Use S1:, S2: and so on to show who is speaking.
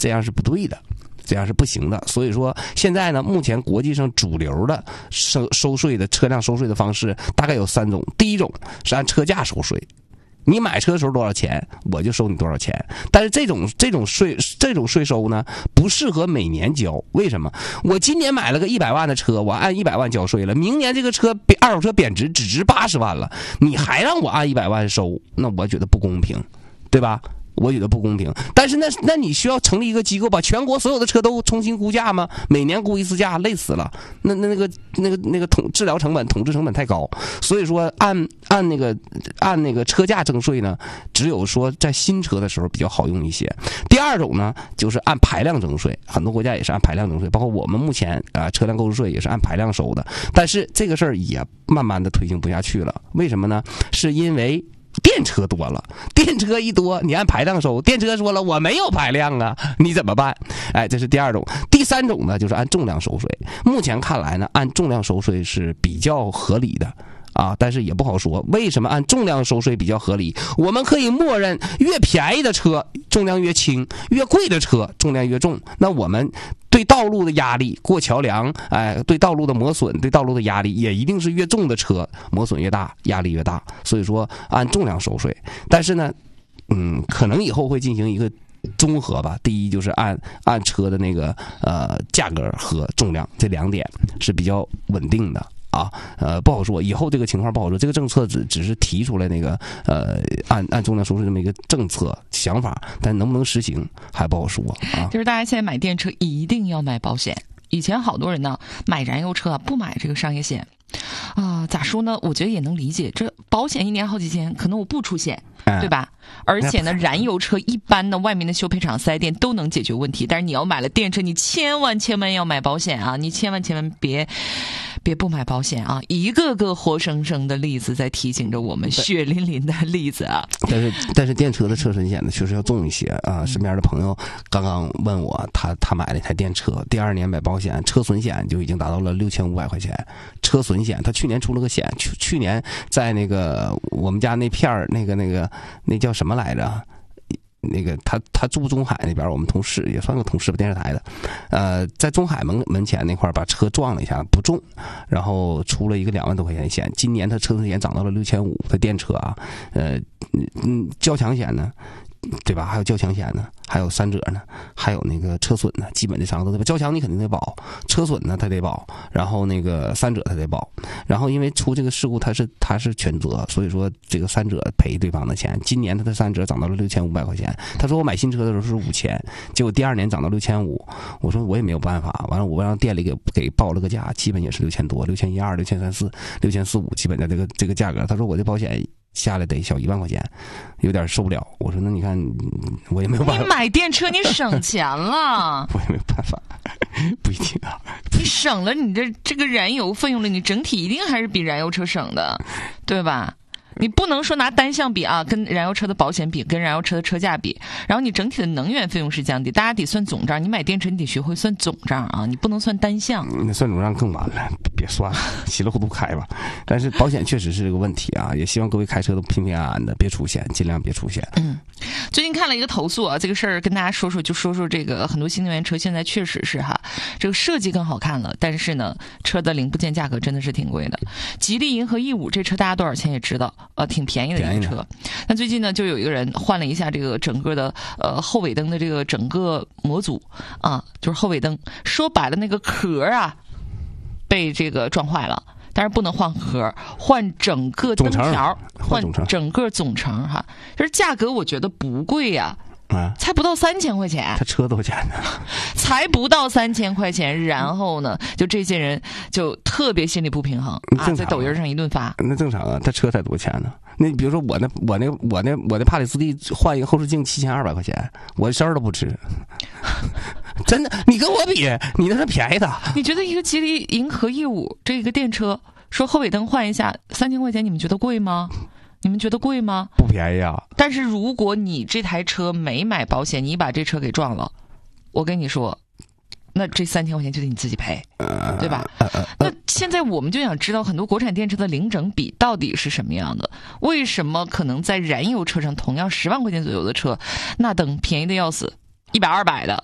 S1: 这样是不对的。这样是不行的，所以说现在呢，目前国际上主流的收税的车辆收税的方式大概有3种。第一种是按车价收税，你买车的时候多少钱，我就收你多少钱。但是这种税收呢，不适合每年交。为什么？我今年买了个100万的车，我按100万交税了，明年这个车二手车贬值只值80万了，你还让我按100万收，那我觉得不公平，对吧？我觉得不公平。但是那你需要成立一个机构，把全国所有的车都重新估价吗？每年估一次价，累死了。那个治疗成本、统治成本太高，所以说按那个车价征税呢，只有说在新车的时候比较好用一些。第二种呢，就是按排量征税，很多国家也是按排量征税，包括我们目前车辆购置税也是按排量收的。但是这个事儿也慢慢的推行不下去了，为什么呢？是因为电车多了，电车一多，你按排量收，电车说了我没有排量啊，你怎么办？哎，这是第二种。第三种呢，就是按重量收税。目前看来呢，按重量收税是比较合理的啊，但是也不好说为什么按重量收税比较合理。我们可以默认越便宜的车重量越轻，越贵的车重量越重。那我们对道路的压力，过桥梁，对道路的磨损，对道路的压力也一定是越重的车磨损越大，压力越大。所以说按重量收税。但是呢，可能以后会进行一个综合吧。第一就是按车的那个价格和重量这2点是比较稳定的。不好说，以后这个情况不好说。这个政策只是提出来那个按重量收税这么一个政策想法，但能不能实行还不好说啊。
S2: 就是大家现在买电车一定要买保险。以前好多人呢买燃油车不买这个商业险咋说呢？我觉得也能理解，这保险1年好几千，可能我不出险，对吧？而且呢，燃油车一般的外面的修配厂、4S店都能解决问题，但是你要买了电车，你千万要买保险啊！你千万别不买保险啊！一个个活生生的例子在提醒着我们，血淋淋的例子啊！
S1: 但是电车的车损险呢，确实要重一些啊。身边的朋友刚刚问我，他买了一台电车，第2年买保险，车损险就已经达到了6500块钱。车损险，他去年出了个险，去年在那个我们家那片儿，那叫什么来着？那个他住中海那边，我们同事也算个同事吧，电视台的，在中海门前那块把车撞了一下，不重，然后出了一个2万多块钱的险。今年他车损险涨到了6500，他电车啊，交强险呢，对吧？还有交强险呢，还有3者呢，还有那个车损呢，基本这3个都得保。交强你肯定得保，车损呢他得保，然后那个3者他得保。然后因为出这个事故他是全责，所以说这个3者赔对方的钱。今年他的3者涨到了6500块钱。他说我买新车的时候是5000，结果第2年涨到6500。我说我也没有办法，完了我让店里给报了个价，基本也是6000多，6120、6340、6445，基本的这个价格。他说我这保险下来得小1万块钱，有点受不了。我说那你看我也没有办法。
S2: 你买电车你省钱了。
S1: 我也没有办法，不一定啊。
S2: 你省了你这个燃油费用了，你整体一定还是比燃油车省的，对吧？你不能说拿单项比啊，跟燃油车的保险比，跟燃油车的车价比，然后你整体的能源费用是降低，大家得算总账。你买电车你得学会算总账啊，你不能算单项。
S1: 那算总账更完了，别算了，稀里糊涂开吧。但是保险确实是个问题啊，也希望各位开车都平平安安的，别出险，尽量别出险。
S2: 最近看了一个投诉啊，这个事儿跟大家说说这个很多新能源车现在确实是这个设计更好看了，但是呢，车的零部件价格真的是挺贵的。吉利银河 E5 这车大家多少钱也知道。挺便宜的一个车。那最近呢，就有一个人换了一下这个整个的后尾灯的这个整个模组啊，就是后尾灯，说白了那个壳啊被这个撞坏了，但是不能换壳，换整个灯条，换整个总成哈。就是价格我觉得不贵呀。才不到3000块钱，
S1: 他车多少钱呢？
S2: 才不到3000块钱，然后呢，就这些人就特别心里不平衡啊，在抖音上一顿发。
S1: 那正常啊，他车才多少钱呢？那比如说我那帕里斯蒂换一个后视镜7200块钱，我声儿都不吃。真的，你跟我比，你那是便宜的。
S2: 你觉得一个吉利银河 E5 这个电车说后尾灯换一下3000块钱，你们觉得贵吗？你们觉得贵吗？
S1: 不便宜啊！
S2: 但是如果你这台车没买保险，你把这车给撞了，我跟你说，那这3000块钱就得你自己赔，对吧？那现在我们就想知道，很多国产电车的零整比到底是什么样的？为什么可能在燃油车上同样10万块钱左右的车，那灯便宜的要死，100、200的